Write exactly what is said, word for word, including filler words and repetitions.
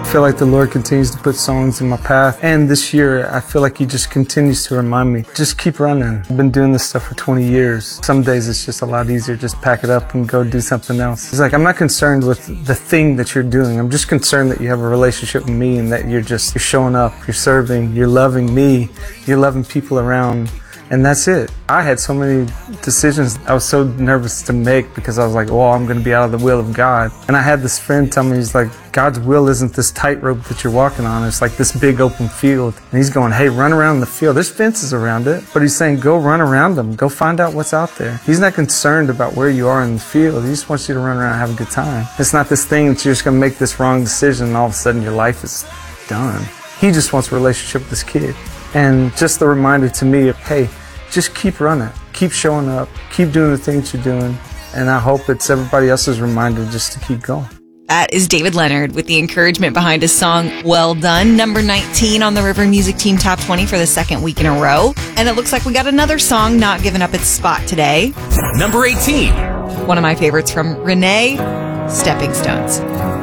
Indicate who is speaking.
Speaker 1: feel like the Lord continues to put songs in my path. And this year, I feel like He just continues to remind me, just keep running. I've been doing this stuff for twenty years. Some days it's just a lot easier, just pack it up and go do something else. It's like, I'm not concerned with the thing that you're doing. I'm just concerned that you have a relationship with me and that you're just, you're showing up, you're serving, you're loving me, you're loving people around. And that's it. I had so many decisions I was so nervous to make because I was like, oh, I'm going to be out of the will of God. And I had this friend tell me, he's like, God's will isn't this tightrope that you're walking on. It's like this big open field. And he's going, hey, run around the field. There's fences around it. But he's saying, go run around them. Go find out what's out there. He's not concerned about where you are in the field. He just wants you to run around and have a good time. It's not this thing that you're just going to make this wrong decision and all of a sudden your life is done. He just wants a relationship with this kid. And just the reminder to me of, hey, just keep running, keep showing up, keep doing the things you're doing. And I hope it's everybody else's reminder just to keep going.
Speaker 2: That is David Leonard with the encouragement behind his song, Well Done, number nineteen on the River Music Team Top twenty for the second week in a row. And it looks like we got another song not giving up its spot today.
Speaker 3: Number eighteen.
Speaker 2: One of my favorites from Renee, Stepping Stones.